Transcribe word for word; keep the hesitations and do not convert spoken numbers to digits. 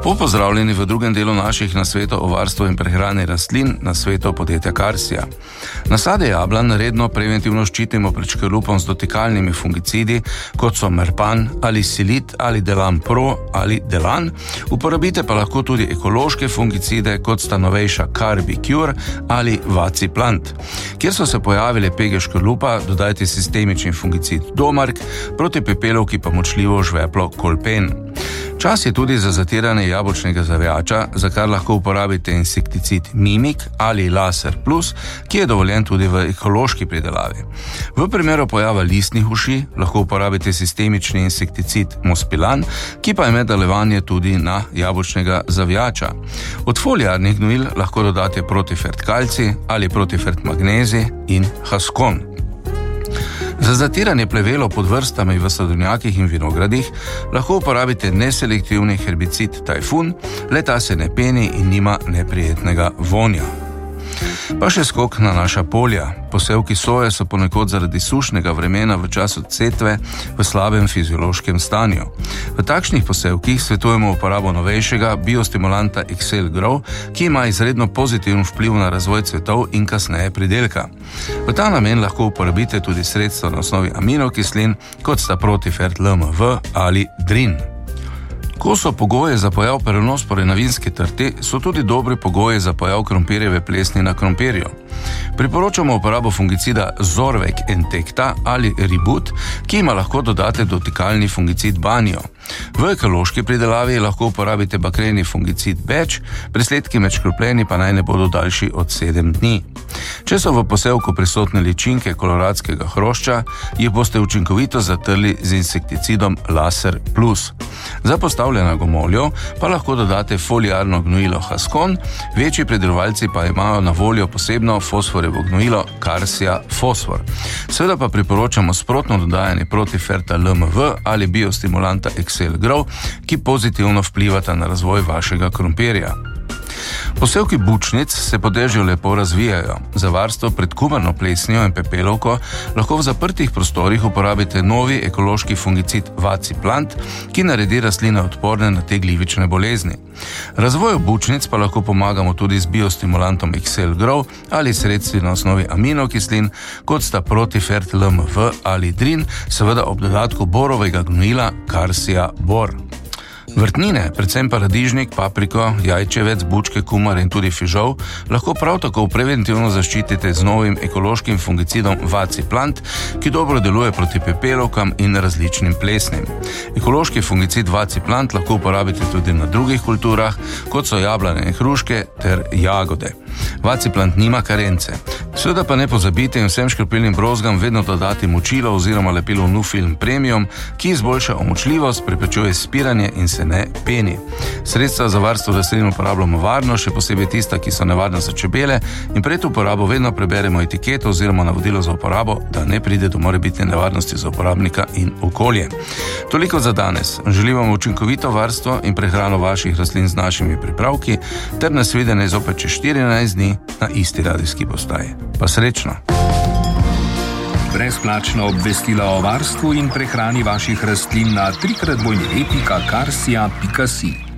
Lepo pozdravljeni v drugem delu naših nasvetov o varstvu in prehrani rastlin na svetu podjetja Karsia. Nasade jablan redno preventivno ščitimo pred škrlupom z dotikalnimi fungicidi, kot so Merpan ali Silit ali Delan Pro ali Delan. Uporabite pa lahko tudi ekološke fungicide, kot sta novejša Carbicure ali Vaciplant. Kjer so se pojavile pege škrlupa, dodajte sistemični fungicid Domark, proti pepelovki pa močljivo žveplo Kolpen. Čas je tudi za zatiranje jabolčnega zavijača, za kar lahko uporabite insekticid Mimik ali Laser Plus, ki je dovoljen tudi v ekološki pridelavi. V primeru pojava listnih uši lahko uporabite sistemični insekticid Mospilan, ki pa ima delovanje tudi na jabolčnega zavijača. Od foliarnih gnojil lahko dodate Protifert Kalci ali Protifert Magnezi in Haskon. Za zatiranje plevelov pod vrstami v sadovnjakih in vinogradih lahko uporabite neselektivni herbicid Tajfun, le ta se ne peni in nima neprijetnega vonja. Pa še skok na naša polja. Posevki soje so ponekod zaradi sušnega vremena v času setve v slabem fiziološkem stanju. V takšnih posevkih svetujemo uporabo novejšega biostimulanta Excel Grow, ki ima izredno pozitiven vpliv na razvoj cvetov in kasneje pridelka. V ta namen lahko uporabite tudi sredstva na osnovi aminokislin, kot sta Protifert L M V ali Drin. Ko so pogoje za pojav peronospore na vinski trti, so tudi dobri pogoji za pojav krompirjeve plesni na krompirju. Priporočamo uporabo fungicida Zorvec Entecta ali Ribut, ki ima lahko dodate dotikalni fungicid Banio. V ekološki pridelavi lahko uporabite bakreni fungicid Beč, presledki med škropljeni pa naj ne bodo daljši od sedem dni. Če so v posevku prisotne ličinke koloradskega hrošča, jih boste učinkovito zatrli z insekticidom Laser Plus. Za postavljeno gomoljo pa lahko dodate foliarno gnojilo Haskon, večji pridelovalci pa imajo na voljo posebno fosforjevo gnojilo Karsia Fosfor. Seveda pa priporočamo sprotno dodajanje Protiferta L M V ali biostimulanta Excel Grow, ki pozitivno vplivata na razvoj vašega krompirja. Posevki bučnic se po dežju lepo razvijajo. Za varstvo pred kumarno plesnijo in pepelovko lahko v zaprtih prostorih uporabite novi ekološki fungicid Vaciplant, ki naredi rastline odporne na te glivične bolezni. Razvoju bučnic pa lahko pomagamo tudi z biostimulantom Excel Grow ali sredstvi na osnovi aminokislin, kot sta Protifert L M V ali Drin, seveda ob dodatku borovega gnojila Karsia Bor. Vrtnine, predvsem paradižnik, papriko, jajčevec, bučke, kumar in tudi fižol, lahko prav tako preventivno zaščitite z novim ekološkim fungicidom Vaciplant, ki dobro deluje proti pepelovkam in različnim plesnim. Ekološki fungicid Vaciplant lahko uporabite tudi na drugih kulturah, kot so jablane in hruške ter jagode. Vaciplant nima karence. Seveda pa ne pozabite in vsem škropilnim brozgam vedno dodati močilo oziroma lepilo Nufilm Premium, ki izboljša omočljivost, preprečuje spiranje in se ne peni. Sredstva za varstvo rastlin uporabljamo varno, še posebej tista, ki so nevarna za čebele, in pred uporabo vedno preberemo etiketo oziroma navodilo za uporabo, da ne pride do morebitne nevarnosti za uporabnika in okolje. Toliko za danes. Želim vam učinkovito varstvo in prehrano vaših rastlin z našimi pripravki, ter nasvidenje zopet čez štirinajst dni na isti radijski postaji. Pa srečno! Brezplačna obvestila o varstvu in prehrani vaših rastlin na tri krat dvojni e pika karsia pika si.